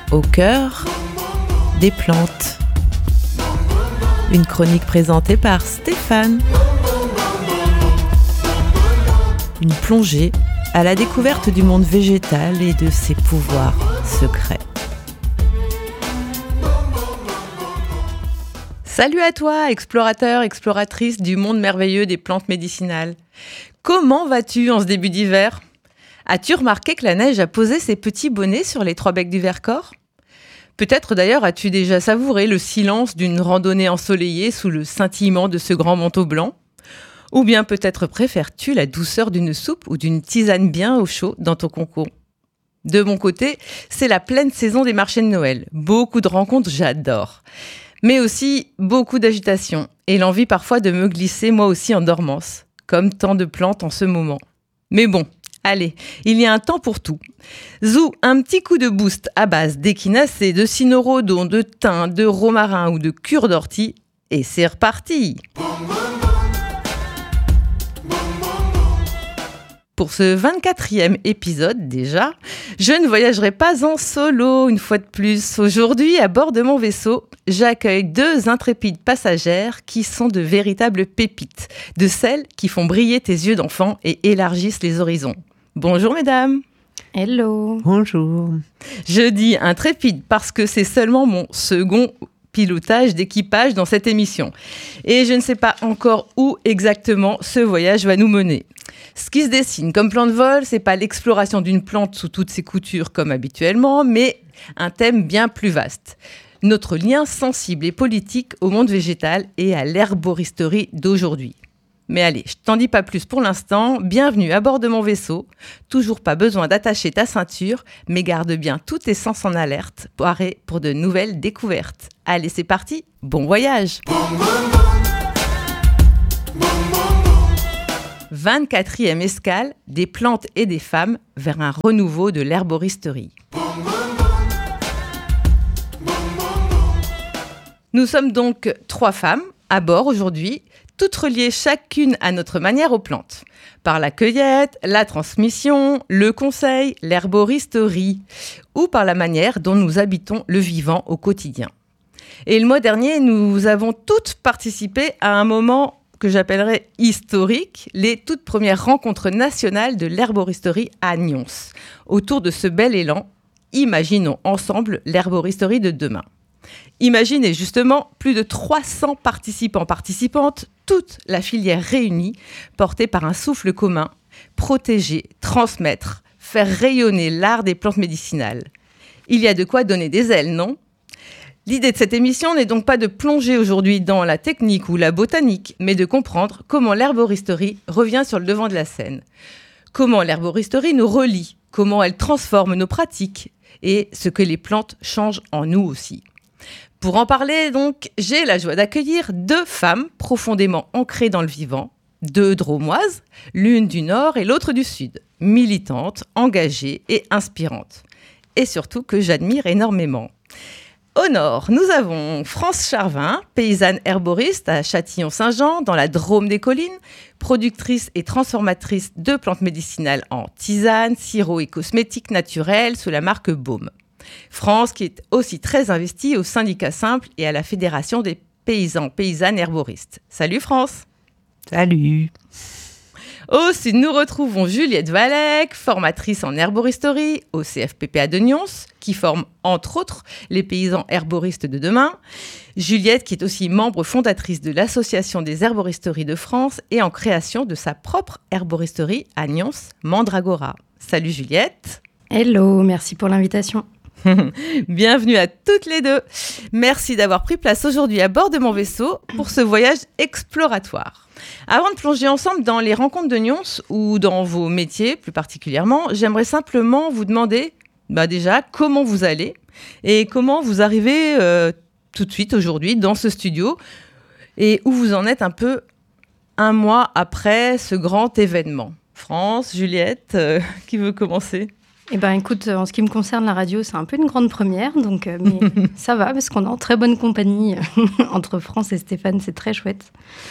au cœur des plantes. Une chronique présentée par Stéphane. Une plongée à la découverte du monde végétal et de ses pouvoirs secrets. Salut à toi, explorateur, exploratrice du monde merveilleux des plantes médicinales. Comment vas-tu en ce début d'hiver ? As-tu remarqué que la neige a posé ses petits bonnets sur les trois becs du Vercors ? Peut-être d'ailleurs as-tu déjà savouré le silence d'une randonnée ensoleillée sous le scintillement de ce grand manteau blanc ? Ou bien peut-être préfères-tu la douceur d'une soupe ou d'une tisane bien au chaud dans ton cocon ? De mon côté, c'est la pleine saison des marchés de Noël. Beaucoup de rencontres, j'adore. Mais aussi beaucoup d'agitation et l'envie parfois de me glisser moi aussi en dormance, comme tant de plantes en ce moment. Mais bon, allez, il y a un temps pour tout. Zou, un petit coup de boost à base d'échinacées, de cynorrhodon, de thym, de romarin ou de cure d'ortie et c'est reparti. Pour ce 24e épisode déjà, je ne voyagerai pas en solo une fois de plus. Aujourd'hui, à bord de mon vaisseau, j'accueille deux intrépides passagères qui sont de véritables pépites, de celles qui font briller tes yeux d'enfant et élargissent les horizons. Bonjour mesdames. Hello. Bonjour. Je dis intrépide parce que c'est seulement mon second pilotage d'équipage dans cette émission. Et je ne sais pas encore où exactement ce voyage va nous mener. Ce qui se dessine comme plan de vol, c'est pas l'exploration d'une plante sous toutes ses coutures comme habituellement, mais un thème bien plus vaste. Notre lien sensible et politique au monde végétal et à l'herboristerie d'aujourd'hui. Mais allez, je t'en dis pas plus pour l'instant. Bienvenue à bord de mon vaisseau. Toujours pas besoin d'attacher ta ceinture, mais garde bien tous tes sens en alerte, paré pour de nouvelles découvertes. Allez, c'est parti, bon voyage. 24e escale, des plantes et des femmes vers un renouveau de l'herboristerie. Nous sommes donc 3 femmes à bord aujourd'hui, toutes reliées chacune à notre manière aux plantes. Par la cueillette, la transmission, le conseil, l'herboristerie, ou par la manière dont nous habitons le vivant au quotidien. Et le mois dernier, nous avons toutes participé à un moment que j'appellerais historique, les toutes premières rencontres nationales de l'herboristerie à Nyons. Autour de ce bel élan, imaginons ensemble l'herboristerie de demain. Imaginez justement plus de 300 participantes, toute la filière réunie, portée par un souffle commun, protéger, transmettre, faire rayonner l'art des plantes médicinales. Il y a de quoi donner des ailes, non ? L'idée de cette émission n'est donc pas de plonger aujourd'hui dans la technique ou la botanique, mais de comprendre comment l'herboristerie revient sur le devant de la scène. Comment l'herboristerie nous relie, comment elle transforme nos pratiques et ce que les plantes changent en nous aussi. Pour en parler, donc, j'ai la joie d'accueillir 2 femmes profondément ancrées dans le vivant, 2 Dromoises, l'une du Nord et l'autre du Sud, militantes, engagées et inspirantes. Et surtout que j'admire énormément. Au nord, nous avons France Charvin, paysanne herboriste à Châtillon-Saint-Jean, dans la Drôme des collines, productrice et transformatrice de plantes médicinales en tisanes, sirops et cosmétiques naturels sous la marque Baume. France qui est aussi très investie au syndicat Simple et à la Fédération des paysannes herboristes. Salut France. Salut. Au sud, nous retrouvons Juliette Valec, formatrice en herboristerie au CFPPA de Nyons, qui forme entre autres les paysans herboristes de demain. Juliette qui est aussi membre fondatrice de l'Association des herboristeries de France et en création de sa propre herboristerie à Nyons, Mandragora. Salut Juliette. Hello, merci pour l'invitation. Bienvenue à toutes les 2. Merci d'avoir pris place aujourd'hui à bord de mon vaisseau pour ce voyage exploratoire. Avant de plonger ensemble dans les rencontres de Nyons ou dans vos métiers plus particulièrement, j'aimerais simplement vous demander déjà comment vous allez et comment vous arrivez tout de suite aujourd'hui dans ce studio et où vous en êtes un peu un mois après ce grand événement. France, Juliette, qui veut commencer ? Eh bien, écoute, en ce qui me concerne, la radio, c'est un peu une grande première, donc, mais ça va, parce qu'on est en très bonne compagnie entre France et Stéphane, c'est très chouette.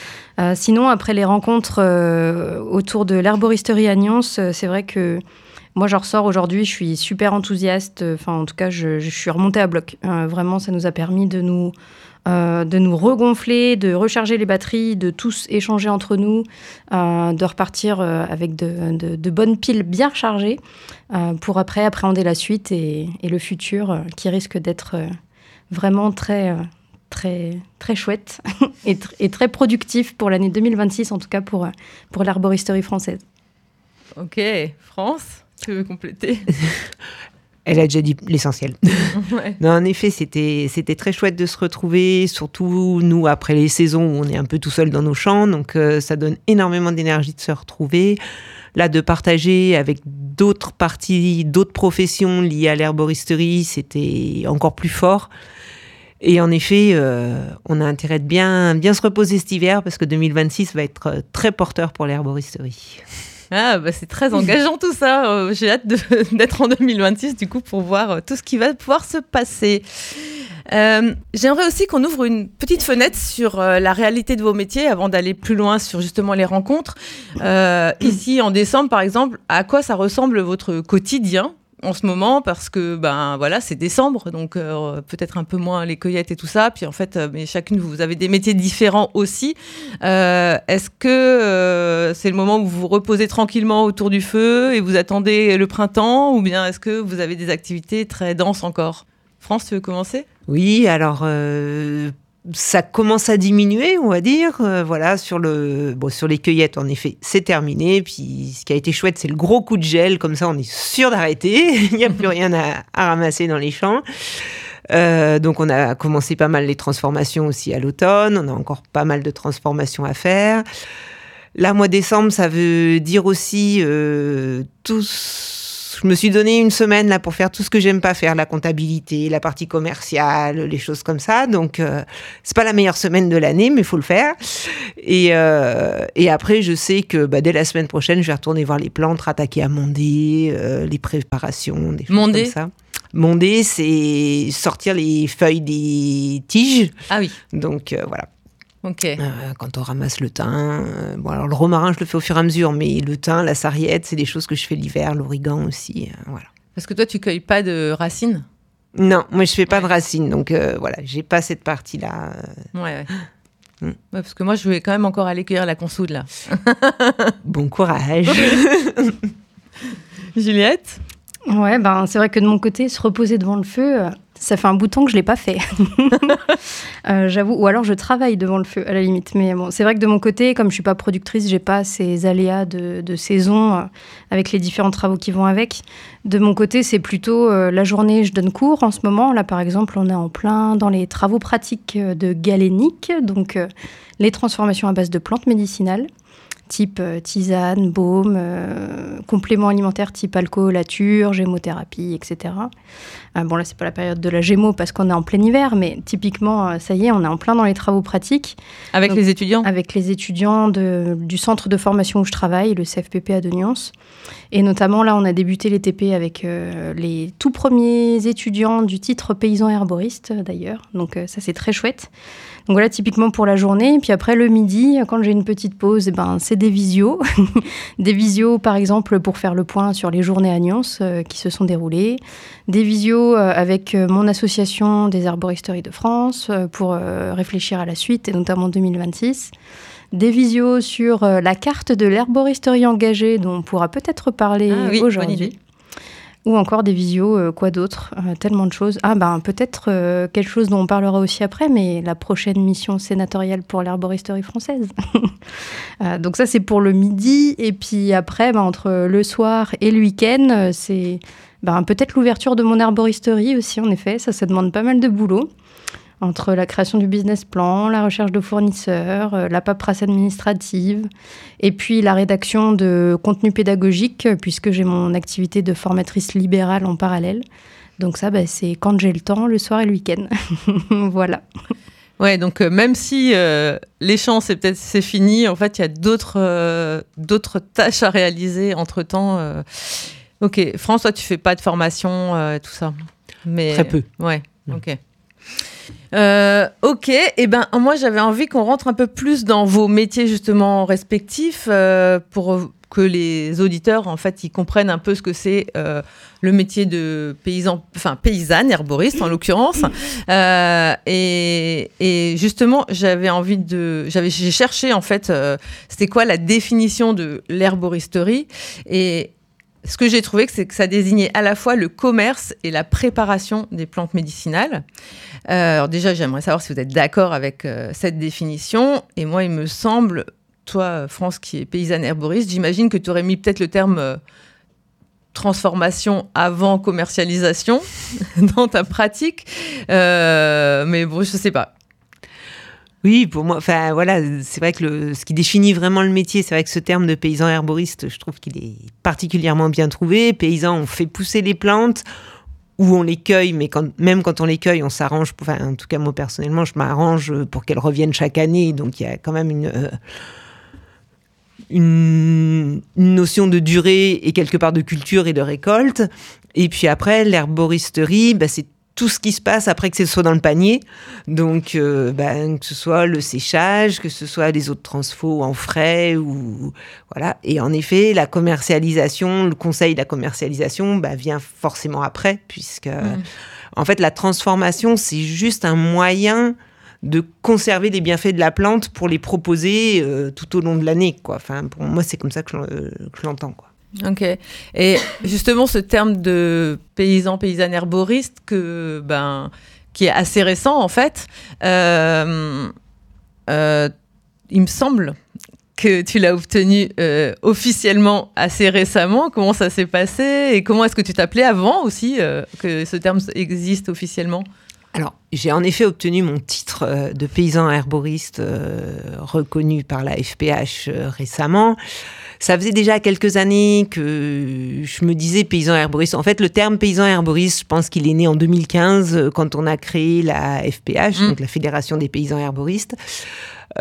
Sinon, après les rencontres autour de l'herboristerie à Nyons, c'est vrai que Moi, j'en ressors aujourd'hui, je suis super enthousiaste. Enfin, en tout cas, je suis remontée à bloc. Vraiment, ça nous a permis de nous regonfler, de recharger les batteries, de tous échanger entre nous, de repartir avec de bonnes piles bien rechargées pour après appréhender la suite et le futur qui risque d'être vraiment très, très, très chouette et très productif pour l'année 2026, en tout cas pour l'herboristerie française. Ok, France, tu veux compléter? Elle a déjà dit l'essentiel. Ouais. Non, en effet, c'était très chouette de se retrouver, surtout nous, après les saisons où on est un peu tout seul dans nos champs. Donc, ça donne énormément d'énergie de se retrouver. Là, de partager avec d'autres parties, d'autres professions liées à l'herboristerie, c'était encore plus fort. Et en effet, on a intérêt de bien se reposer cet hiver parce que 2026 va être très porteur pour l'herboristerie. Ah, bah c'est très engageant tout ça. J'ai hâte d'être en 2026 du coup pour voir tout ce qui va pouvoir se passer. J'aimerais aussi qu'on ouvre une petite fenêtre sur la réalité de vos métiers avant d'aller plus loin sur justement les rencontres. Ici en décembre par exemple, à quoi ça ressemble votre quotidien en ce moment, parce que voilà, c'est décembre, donc peut-être un peu moins les cueillettes et tout ça. Puis en fait, mais chacune, vous avez des métiers différents aussi. Est-ce que c'est le moment où vous vous reposez tranquillement autour du feu et vous attendez le printemps, ou bien est-ce que vous avez des activités très denses encore? France, tu veux commencer? Oui, alors ça commence à diminuer, on va dire. Voilà, sur les cueillettes, en effet, c'est terminé. Puis ce qui a été chouette, c'est le gros coup de gel. Comme ça, on est sûr d'arrêter. Il n'y a plus rien à ramasser dans les champs. Donc, on a commencé pas mal les transformations aussi à l'automne. On a encore pas mal de transformations à faire. Là, mois décembre, ça veut dire aussi je me suis donné une semaine là pour faire tout ce que j'aime pas faire, la comptabilité, la partie commerciale, les choses comme ça. Donc, c'est pas la meilleure semaine de l'année, mais il faut le faire. Et après, je sais que dès la semaine prochaine, je vais retourner voir les plantes, rattaquer à monder, les préparations, des choses comme ça. Monder, c'est sortir les feuilles des tiges. Ah oui. Donc, voilà. Okay. Quand on ramasse le thym, alors le romarin je le fais au fur et à mesure, mais le thym, la sarriette, c'est des choses que je fais l'hiver, l'origan aussi, voilà. Parce que toi tu cueilles pas de racines? Non, moi je fais pas de racines, donc voilà, j'ai pas cette partie-là. Ouais. Ouais, parce que moi je vais quand même encore aller cueillir la consoude là. Bon courage. Juliette? Ouais, c'est vrai que de mon côté, se reposer devant le feu, ça fait un bout de temps que je ne l'ai pas fait. J'avoue, ou alors je travaille devant le feu, à la limite. Mais bon, c'est vrai que de mon côté, comme je ne suis pas productrice, je n'ai pas ces aléas de saison avec les différents travaux qui vont avec. De mon côté, c'est plutôt la journée, je donne cours en ce moment. Là, par exemple, on est en plein dans les travaux pratiques de galénique, donc les transformations à base de plantes médicinales, type tisane, baume, compléments alimentaires type alcoolature, gémothérapie, etc. Là, c'est pas la période de la gémo parce qu'on est en plein hiver, mais typiquement, ça y est, on est en plein dans les travaux pratiques. Avec les étudiants? Avec les étudiants du centre de formation où je travaille, le CFPP à Denions. Et notamment, là, on a débuté les TP avec les tout premiers étudiants du titre paysan herboriste, d'ailleurs. Donc, ça, c'est très chouette. Donc voilà, typiquement pour la journée. Puis après, le midi, quand j'ai une petite pause, c'est des visios. Des visios, par exemple, pour faire le point sur les journées à Nyons qui se sont déroulées. Des visios avec mon association des herboristeries de France pour réfléchir à la suite, et notamment 2026. Des visios sur la carte de l'herboristerie engagée, dont on pourra peut-être parler aujourd'hui. Ou encore des visios, quoi d'autre, tellement de choses. Peut-être quelque chose dont on parlera aussi après, mais la prochaine mission sénatoriale pour l'herboristerie française. Donc ça, c'est pour le midi. Et puis après, entre le soir et le week-end, c'est peut-être l'ouverture de mon herboristerie aussi, en effet. Ça demande pas mal de boulot. Entre la création du business plan, la recherche de fournisseurs, la paperasse administrative, et puis la rédaction de contenu pédagogique, puisque j'ai mon activité de formatrice libérale en parallèle. Donc ça, c'est quand j'ai le temps, le soir et le week-end. Voilà. Ouais, donc même si les champs, c'est fini, en fait, il y a d'autres tâches à réaliser entre-temps. Ok, France, toi, tu fais pas de formation, tout ça, mais très peu. Ouais, ok. Ok, moi j'avais envie qu'on rentre un peu plus dans vos métiers justement respectifs pour que les auditeurs, en fait, ils comprennent un peu ce que c'est le métier de paysanne, herboriste en l'occurrence. Et justement, j'ai cherché, en fait, c'était quoi la définition de l'herboristerie. Et ce que j'ai trouvé, c'est que ça désignait à la fois le commerce et la préparation des plantes médicinales. Alors déjà, j'aimerais savoir si vous êtes d'accord avec cette définition. Et moi, il me semble, toi, France, qui est paysanne herboriste, j'imagine que tu aurais mis peut-être le terme transformation avant commercialisation dans ta pratique. Mais bon, je ne sais pas. Oui, pour moi, enfin voilà, c'est vrai que ce qui définit vraiment le métier, c'est vrai que ce terme de paysan herboriste, je trouve qu'il est particulièrement bien trouvé. Paysan, on fait pousser les plantes ou on les cueille, mais même quand on les cueille, on s'arrange. Enfin, en tout cas, moi personnellement, je m'arrange pour qu'elles reviennent chaque année. Donc il y a quand même une notion de durée et quelque part de culture et de récolte. Et puis après, l'herboristerie, c'est tout ce qui se passe après que ce soit dans le panier. Donc, que ce soit le séchage, que ce soit les autres transfos en frais, ou voilà. Et en effet, la commercialisation, le conseil de la commercialisation, vient forcément après, puisque en fait, la transformation, c'est juste un moyen de conserver les bienfaits de la plante pour les proposer tout au long de l'année, quoi. Enfin, pour moi, c'est comme ça que je l'entends, quoi. Ok. Et justement, ce terme de paysanne herboriste qui est assez récent, en fait, il me semble que tu l'as obtenu officiellement assez récemment. Comment ça s'est passé et comment est-ce que tu t'appelais avant aussi que ce terme existe officiellement ? Alors, j'ai en effet obtenu mon titre de paysan herboriste reconnu par la FPH récemment. Ça faisait déjà quelques années que je me disais paysan herboriste. En fait, le terme paysan herboriste, je pense qu'il est né en 2015 quand on a créé la FPH, donc la Fédération des paysans herboristes. On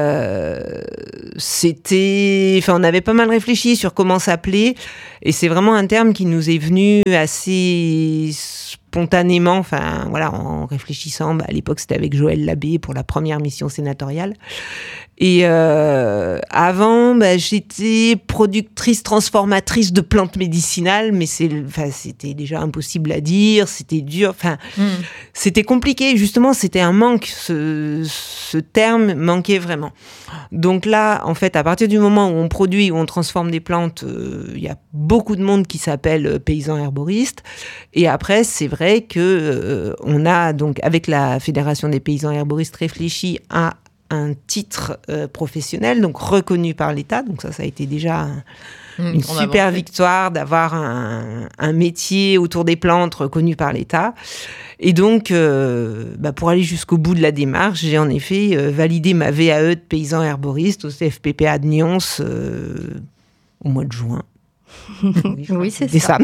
avait pas mal réfléchi sur comment s'appeler, et c'est vraiment un terme qui nous est venu assez spontanément, enfin voilà, en réfléchissant. À l'époque, c'était avec Joël Labbé pour la première mission sénatoriale. Et avant, j'étais productrice transformatrice de plantes médicinales, mais c'était déjà impossible à dire, c'était dur, c'était compliqué. Justement, c'était un manque. Ce terme manquait vraiment. Donc là, en fait, à partir du moment où on produit, où on transforme des plantes, il y a beaucoup de monde qui s'appelle paysan herboriste. Et après, c'est vrai que on a donc avec la Fédération des paysans herboristes réfléchi à un titre professionnel, donc reconnu par l'État. Donc ça a été déjà une super victoire d'avoir un métier autour des plantes reconnu par l'État. Et donc, pour aller jusqu'au bout de la démarche, j'ai en effet validé ma VAE de paysan herboriste au CFPPA de Nyons au mois de juin. Oui, c'est ça.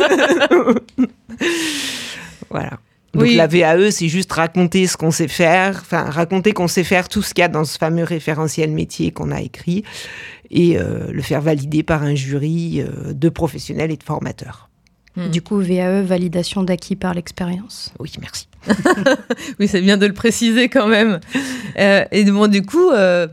Voilà. Donc la VAE, c'est juste raconter ce qu'on sait faire, raconter qu'on sait faire tout ce qu'il y a dans ce fameux référentiel métier qu'on a écrit, et le faire valider par un jury de professionnels et de formateurs. Du coup, VAE, validation d'acquis par l'expérience. Oui, merci. Oui, c'est bien de le préciser quand même. Et bon, du coup,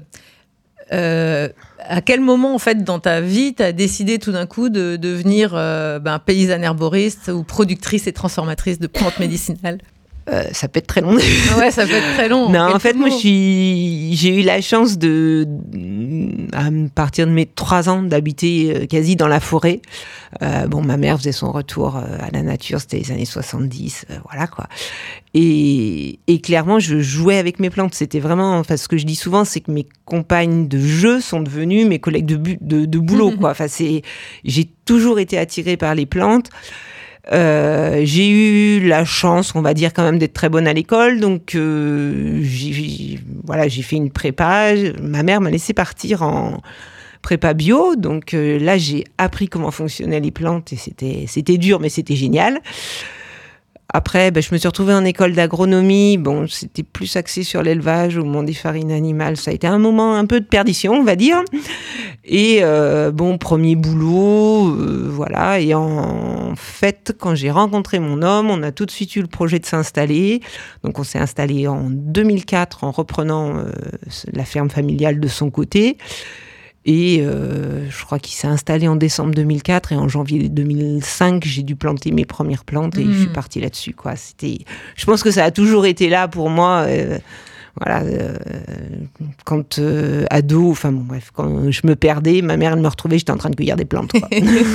à quel moment, en fait, dans ta vie, tu as décidé tout d'un coup de devenir paysanne herboriste ou productrice et transformatrice de plantes médicinales ? Ça peut être très long. Ouais, ça peut être très long. Non, en fait, moi, j'ai eu la chance à partir de mes 3 ans, d'habiter quasi dans la forêt. Ma mère faisait son retour à la nature, c'était les années 70, voilà quoi. Et clairement, je jouais avec mes plantes. C'était vraiment, ce que je dis souvent, c'est que mes compagnes de jeu sont devenues mes collègues de boulot, quoi. J'ai toujours été attirée par les plantes. J'ai eu la chance, on va dire quand même, d'être très bonne à l'école, donc j'ai fait une prépa. Ma mère m'a laissé partir en prépa bio, donc là j'ai appris comment fonctionnaient les plantes, et c'était dur, mais c'était génial. Après, je me suis retrouvée en école d'agronomie. Bon, c'était plus axé sur l'élevage ou le monde des farines animales. Ça a été un moment un peu de perdition, on va dire. Et premier boulot, voilà. Et en fait, quand j'ai rencontré mon homme, on a tout de suite eu le projet de s'installer. Donc, on s'est installé en 2004 en reprenant la ferme familiale de son côté. Et je crois qu'il s'est installé en décembre 2004 et en janvier 2005, j'ai dû planter mes premières plantes et je suis partie là-dessus, quoi. Je pense que ça a toujours été là pour moi. Voilà, quand ado, enfin bon, bref, quand je me perdais, ma mère elle me retrouvait, j'étais en train de cueillir des plantes, quoi.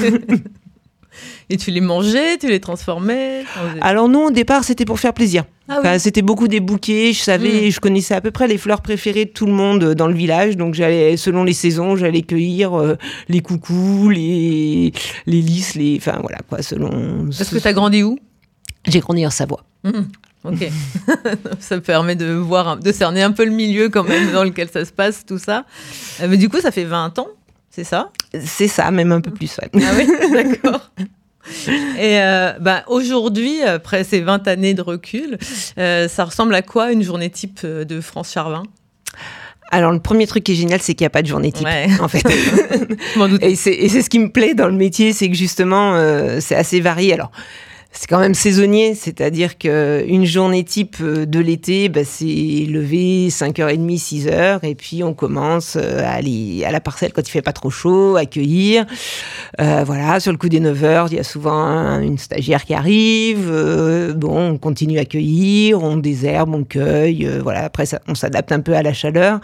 Et tu les mangeais, tu les transformais? Alors non, au départ, c'était pour faire plaisir. Ah oui. C'était beaucoup des bouquets. Je connaissais à peu près les fleurs préférées de tout le monde dans le village. Donc, selon les saisons, j'allais cueillir les coucous, les lys, enfin voilà quoi, selon... Parce que tu as grandi où? J'ai grandi en Savoie. Ok. Ça permet de voir, de cerner un peu le milieu quand même dans lequel ça se passe, tout ça. Mais du coup, ça fait 20 ans, c'est ça? C'est ça, même un peu plus, ouais. Ah oui, d'accord. Et aujourd'hui, après ces 20 années de recul, ça ressemble à quoi une journée type de France Charvin? Alors, le premier truc qui est génial, c'est qu'il n'y a pas de journée type, en fait. Je m'en doute. Et c'est ce qui me plaît dans le métier, c'est que justement, c'est assez varié. Alors, c'est quand même saisonnier, c'est-à-dire qu'une journée type de l'été, c'est lever 5h30, 6h, et puis on commence à aller à la parcelle quand il fait pas trop chaud, à cueillir. Voilà, sur le coup des 9h, il y a souvent une stagiaire qui arrive. On continue à cueillir, on désherbe, on cueille. Voilà, après, on s'adapte un peu à la chaleur.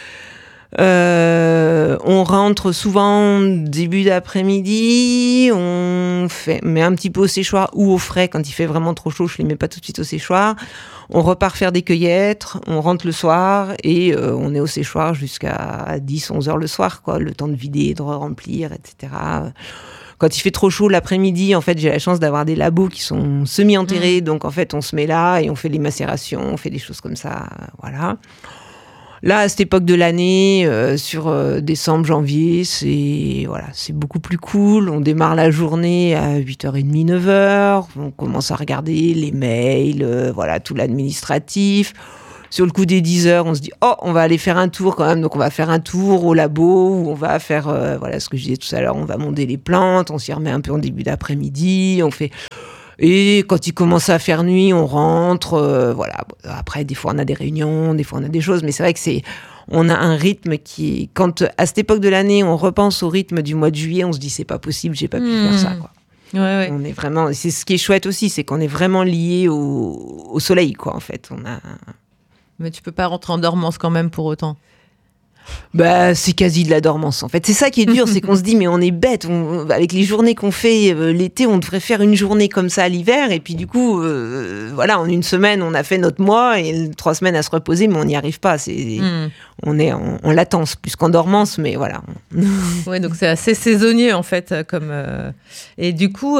On rentre souvent début d'après-midi, on met un petit peu au séchoir ou au frais quand il fait vraiment trop chaud, je les mets pas tout de suite au séchoir. On repart faire des cueillettes, on rentre le soir et on est au séchoir jusqu'à 10-11 heures le soir, quoi, le temps de vider, de remplir, etc. Quand il fait trop chaud l'après-midi, en fait, j'ai la chance d'avoir des labos qui sont semi-enterrés, donc en fait, on se met là et on fait les macérations, on fait des choses comme ça, voilà. Là, à cette époque de l'année, sur décembre, janvier, c'est beaucoup plus cool. On démarre la journée à 8h30, 9h. On commence à regarder les mails, tout l'administratif. Sur le coup des 10h, on se dit « Oh, on va aller faire un tour quand même ». Donc, on va faire un tour au labo où on va faire, ce que je disais tout à l'heure, on va monter les plantes, on s'y remet un peu en début d'après-midi, on fait... Et quand il commence à faire nuit, on rentre, Après, des fois, on a des réunions, des fois, on a des choses, mais c'est vrai que on a un rythme qui, quand à cette époque de l'année, on repense au rythme du mois de juillet, on se dit c'est pas possible, j'ai pas pu faire ça, quoi. Ouais. On est vraiment, c'est ce qui est chouette aussi, c'est qu'on est vraiment lié au soleil, quoi, en fait. Mais tu peux pas rentrer en dormance quand même pour autant. C'est quasi de la dormance en fait. C'est ça qui est dur, c'est qu'on se dit mais on est bête. Avec les journées qu'on fait l'été, on devrait faire une journée comme ça à l'hiver. Et puis du coup, en une semaine, on a fait notre mois et 3 semaines à se reposer, mais on n'y arrive pas. On est en latence plus qu'en dormance, mais voilà. Ouais, donc c'est assez saisonnier en fait. Et du coup,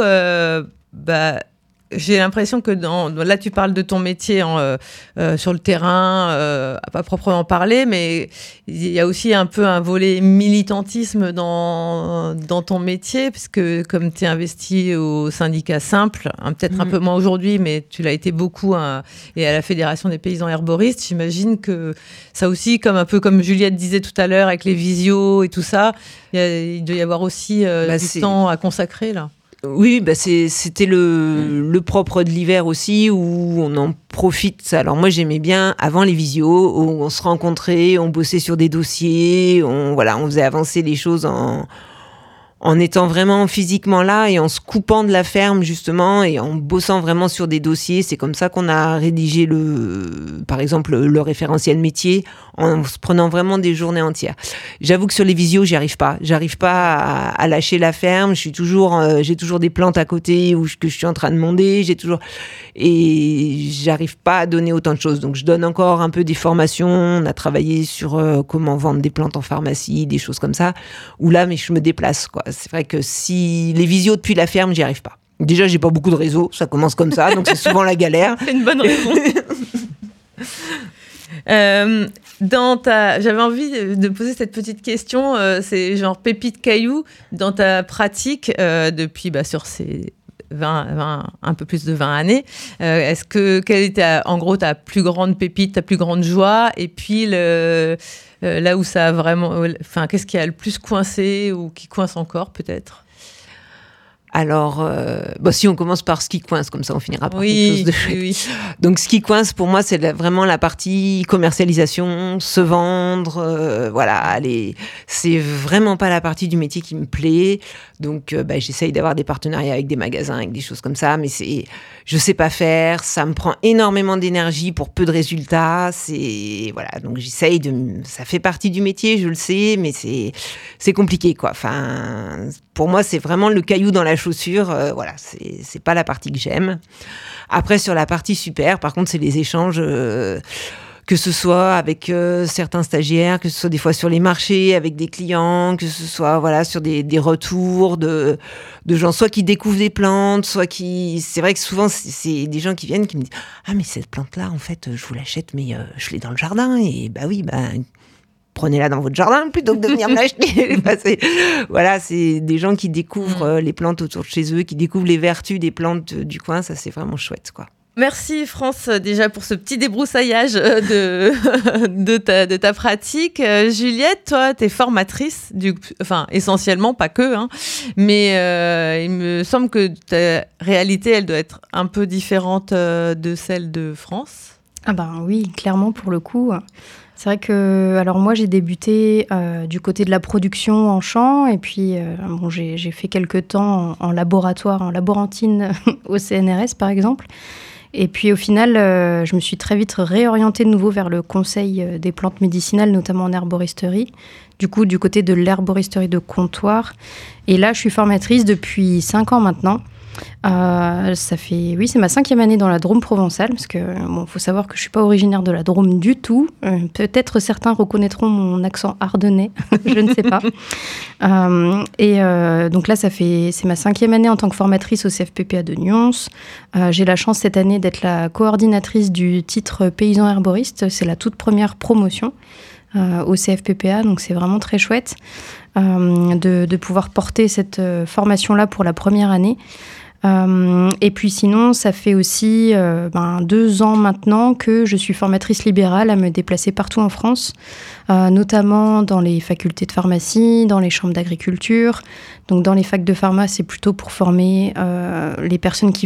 j'ai l'impression que là, tu parles de ton métier sur le terrain, à pas proprement parler, mais il y a aussi un peu un volet militantisme dans ton métier, puisque comme tu es investi au syndicat Simple, peut-être un peu moins aujourd'hui, mais tu l'as été beaucoup, et à la Fédération des paysans herboristes, j'imagine que ça aussi, un peu comme Juliette disait tout à l'heure, avec les visios et tout ça, il doit y avoir aussi du temps à consacrer là. Oui, c'était le propre de l'hiver aussi, où on en profite. Alors moi, j'aimais bien, avant les visios, où on se rencontrait, on bossait sur des dossiers, on faisait avancer les choses en étant vraiment physiquement là et en se coupant de la ferme justement et en bossant vraiment sur des dossiers. C'est comme ça qu'on a rédigé par exemple le référentiel métier, en se prenant vraiment des journées entières. J'avoue que sur les visios, j'arrive pas à lâcher la ferme. J'ai toujours des plantes à côté que je suis en train de monder. Et j'arrive pas à donner autant de choses. Donc je donne encore un peu des formations. On a travaillé sur comment vendre des plantes en pharmacie, des choses comme ça. Mais je me déplace, quoi. C'est vrai que si les visios depuis la ferme, j'y arrive pas. Déjà, j'ai pas beaucoup de réseau, ça commence comme ça, donc c'est souvent la galère. C'est une bonne réponse. J'avais envie de poser cette petite question, c'est genre pépite caillou, dans ta pratique depuis sur ces 20, un peu plus de 20 années, quelle était en gros ta plus grande pépite, ta plus grande joie, et puis là où ça a vraiment, qu'est-ce qui a le plus coincé ou qui coince encore peut-être? Alors, si on commence par ce qui coince, comme ça on finira par quelque chose de chouette. Oui. Donc ce qui coince pour moi, c'est vraiment la partie commercialisation, se vendre, c'est vraiment pas la partie du métier qui me plaît. Donc j'essaye d'avoir des partenariats avec des magasins, avec des choses comme ça, mais je sais pas faire, ça me prend énormément d'énergie pour peu de résultats. Donc j'essaye ça fait partie du métier, je le sais, mais c'est compliqué quoi. Enfin, pour moi, c'est vraiment le caillou dans la chaussure. C'est pas la partie que j'aime. Après, sur la partie super, par contre, c'est les échanges, que ce soit avec certains stagiaires, que ce soit des fois sur les marchés, avec des clients, que ce soit sur des retours de gens, soit qui découvrent des plantes, soit qui... C'est vrai que souvent, c'est des gens qui viennent, qui me disent « Ah, mais cette plante-là, en fait, je vous l'achète, mais je l'ai dans le jardin. » Et prenez-la dans votre jardin plutôt que de venir me l'acheter. C'est des gens qui découvrent les plantes autour de chez eux, qui découvrent les vertus des plantes du coin. Ça, c'est vraiment chouette, quoi. Merci France déjà pour ce petit débroussaillage de ta pratique. Juliette, toi, tu es formatrice, essentiellement, pas que, mais il me semble que ta réalité, elle doit être un peu différente de celle de France. Oui, clairement, pour le coup. C'est vrai que, alors moi, j'ai débuté du côté de la production en champ, et puis j'ai fait quelques temps en laboratoire, en laborantine au CNRS, par exemple. Et puis au final, je me suis très vite réorientée de nouveau vers le conseil des plantes médicinales, notamment en herboristerie. Du coup, du côté de l'herboristerie de comptoir. Et là, je suis formatrice depuis 5 ans maintenant. C'est ma 5e année dans la Drôme provençale, parce que faut savoir que je suis pas originaire de la Drôme du tout. Peut-être certains reconnaîtront mon accent ardennais, je ne sais pas. Donc là, c'est ma 5e année en tant que formatrice au CFPPA de Nyons. J'ai la chance cette année d'être la coordinatrice du titre paysan herboriste. C'est la toute première promotion au CFPPA, donc c'est vraiment très chouette de pouvoir porter cette formation-là pour la première année. Et puis sinon, ça fait aussi 2 ans maintenant que je suis formatrice libérale à me déplacer partout en France, notamment dans les facultés de pharmacie, dans les chambres d'agriculture. Donc dans les facs de pharma, c'est plutôt pour former les personnes qui